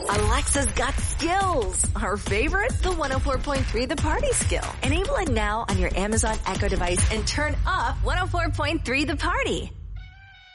Alexa's got skills. Our favorite? The 104.3 The Party skill. Enable it now on your Amazon Echo device and turn up 104.3 The Party.